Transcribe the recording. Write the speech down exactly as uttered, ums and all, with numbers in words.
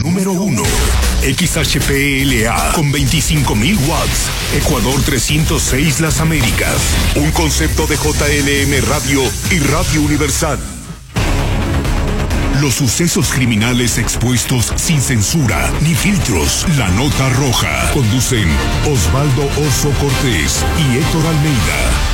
número uno. X H P L A con veinticinco mil watts. Ecuador trescientos seis Las Américas. Un concepto de J L M Radio y Radio Universal. Los sucesos criminales expuestos sin censura ni filtros. La Nota Roja. Conducen Osvaldo Oso Cortés y Héctor Almeida.